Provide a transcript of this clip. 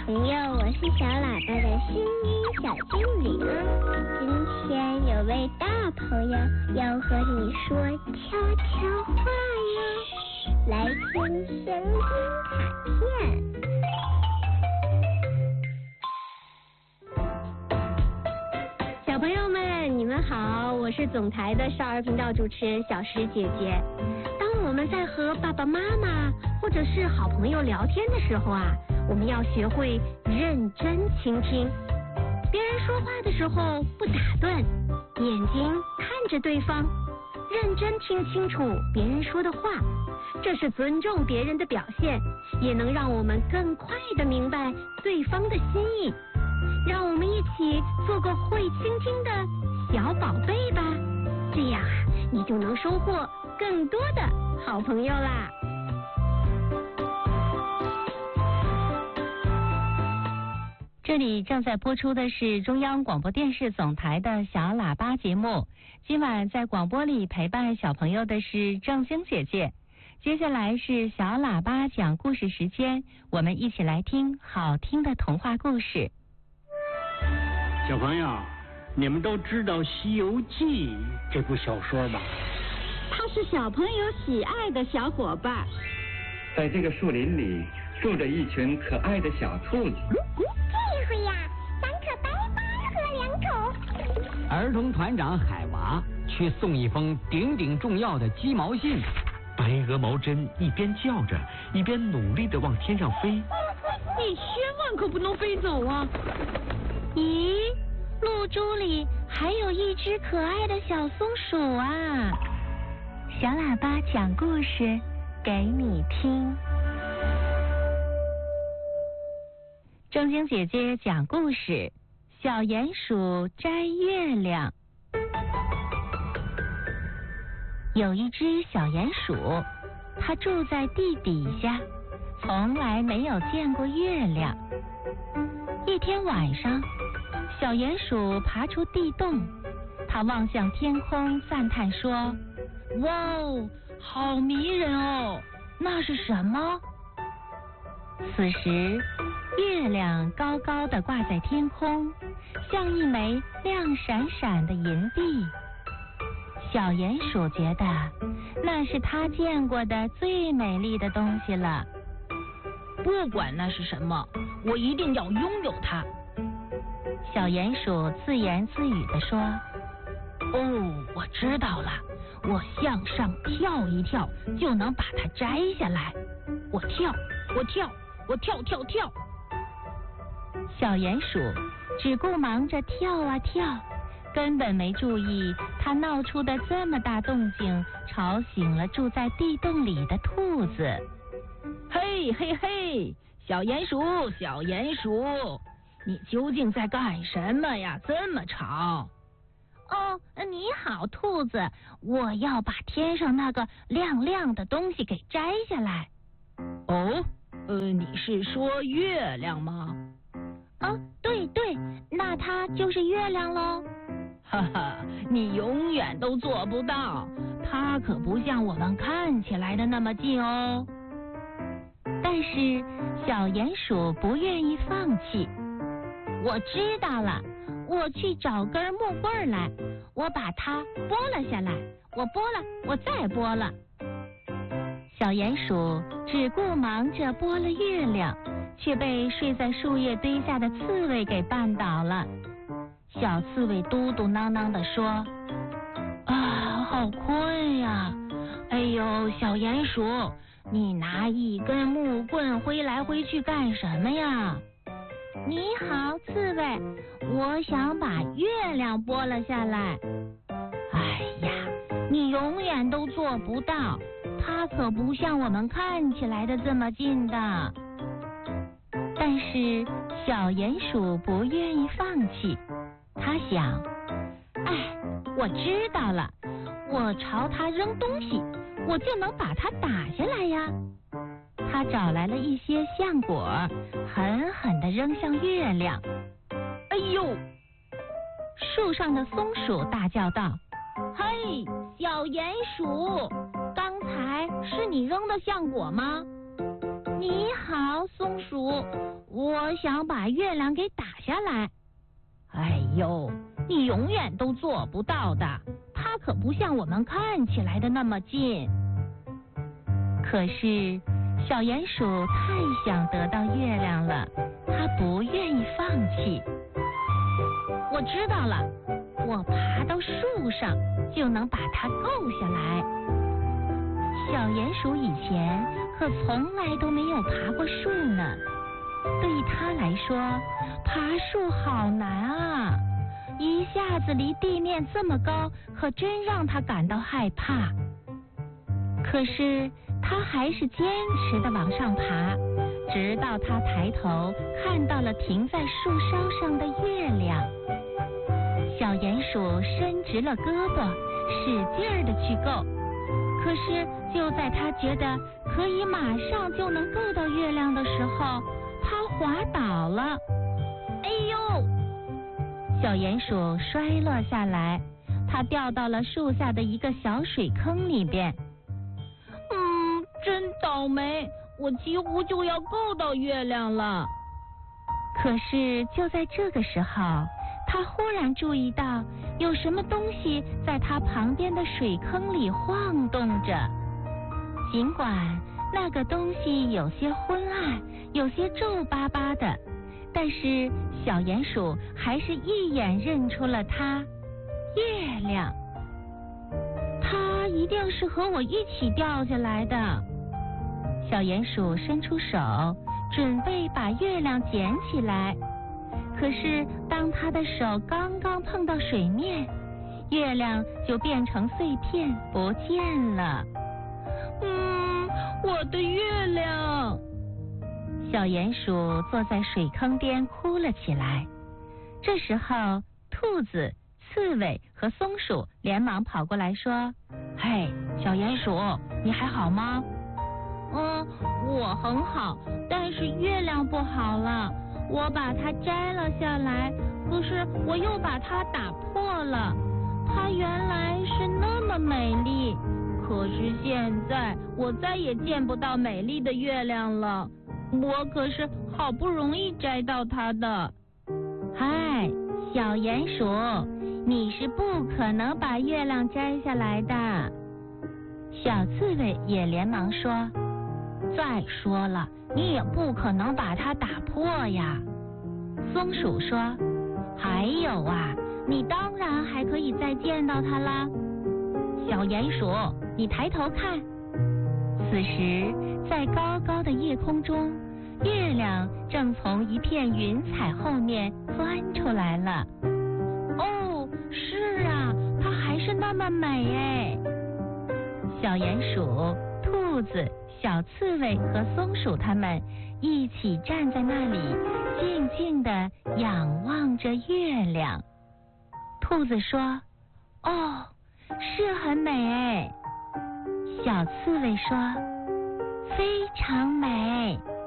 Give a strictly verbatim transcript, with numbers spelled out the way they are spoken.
朋友，我是小喇叭的声音小精灵。今天有位大朋友要和你说悄悄话哟，来听声音卡片。 小朋友们，你们好，我是总台的少儿频道主持人小石姐姐。当我们在和爸爸妈妈或者是好朋友聊天的时候啊，我们要学会认真倾听。别人说话的时候不打断，眼睛看着对方，认真听清楚别人说的话，这是尊重别人的表现，也能让我们更快地明白对方的心意。让我们一起做个会倾听的小宝贝吧，这样啊，你就能收获更多的好朋友啦。这里正在播出的是中央广播电视总台的小喇叭节目。今晚在广播里陪伴小朋友的是正晶姐姐。接下来是小喇叭讲故事时间，我们一起来听好听的童话故事。 小朋友，你们都知道《西游记》这部小说吧？ 它是小朋友喜爱的小伙伴。 在这个树林里住着一群可爱的小兔子。 这回呀，三颗白八和两口。 儿童团长海娃去送一封顶顶重要的鸡毛信。 白鹅毛针一边叫着，一边努力地往天上飞。 你千万可不能飞走啊！ 咦，露珠里还有一只可爱的小松鼠啊！小喇叭讲故事给你听。正晶姐姐讲故事，小鼹鼠摘月亮。有一只小鼹鼠，它住在地底下，从来没有见过月亮。一天晚上，小鼹鼠爬出地洞，它望向天空，赞叹说：哇哦，好迷人哦，那是什么？此时，月亮高高地挂在天空，像一枚亮闪闪的银币。小鼹鼠觉得那是它见过的最美丽的东西了。 不管那是什么，我一定要拥有它。 小鼹鼠自言自语地说： 哦，我知道了，我向上跳一跳就能把它摘下来。我跳，我跳，我跳跳跳。 小鼹鼠只顾忙着跳啊跳，根本没注意它闹出的这么大动静，吵醒了住在地洞里的兔子。 嘿嘿嘿，小鼹鼠，小鼹鼠，你究竟在干什么呀？这么吵！ 哦，你好，兔子，我要把天上那个亮亮的东西给摘下来。 哦，呃，你是说月亮吗？ 哦，对对，那它就是月亮喽。 哈哈，你永远都做不到，它可不像我们看起来的那么近哦。 但是小鼹鼠不愿意放弃。我知道了，我去找根木棍来，我把它拨了下来，我拨了，我再拨了。小鼹鼠只顾忙着拨了月亮，却被睡在树叶堆下的刺猬给绊倒了。小刺猬嘟嘟囔囔地说：啊，好困呀！哎呦，小鼹鼠，你拿一根木棍挥来挥去干什么呀？你好，刺猬，我想把月亮拨了下来。哎呀，你永远都做不到，它可不像我们看起来的这么近的。但是小鼹鼠不愿意放弃，他想，哎，我知道了，我朝它扔东西，我就能把它打下来呀。他找来了一些橡果，狠狠地扔向月亮。哎呦！树上的松鼠大叫道：嘿，小鼹鼠，刚才是你扔的橡果吗？你好，松鼠，我我想把月亮给打下来。 哎呦，你永远都做不到的，它可不像我们看起来的那么近。 可是小鼹鼠太想得到月亮了，它不愿意放弃。我知道了，我爬到树上就能把它够下来。小鼹鼠以前可从来都没有爬过树呢，对他来说，爬树好难啊！一下子离地面这么高，可真让他感到害怕。可是他还是坚持地往上爬，直到他抬头看到了停在树梢上的月亮。小鼹鼠伸直了胳膊，使劲儿地去够。可是就在他觉得可以马上就能够到月亮的时候，他滑倒了。哎呦！小鼹鼠摔落下来，它掉到了树下的一个小水坑里边。 嗯，真倒霉，我几乎就要够到月亮了。 可是就在这个时候，他忽然注意到有什么东西在他旁边的水坑里晃动着。尽管那个东西有些昏暗，有些皱巴巴的，但是小鼹鼠还是一眼认出了它——月亮。它一定是和我一起掉下来的。小鼹鼠伸出手，准备把月亮捡起来。可是当他的手刚刚碰到水面，月亮就变成碎片不见了。 嗯，我的月亮！ 小鼹鼠坐在水坑边哭了起来。这时候，兔子、刺猬和松鼠连忙跑过来说：“ 嘿，小鼹鼠，你还好吗？”“ 嗯，我很好，但是月亮不好了。我把它摘了下来，可是我又把它打破了。它原来是那么美丽，可是现在我再也见不到美丽的月亮了。我可是好不容易摘到它的。”“嗨，小鼹鼠，你是不可能把月亮摘下来的。”小刺猬也连忙说：“ 再说了，你也不可能把它打破呀。” 松鼠说：“ 还有啊，你当然还可以再见到它啦。小鼹鼠，你抬头看。” 此时，在高高的夜空中，月亮正从一片云彩后面钻出来了。 哦，是啊，它还是那么美哎！ 小鼹鼠、兔子、小刺猬和松鼠它们一起站在那里，静静地仰望着月亮。兔子说：“ 哦，是很美哎。” 小刺猬说：“非常美。”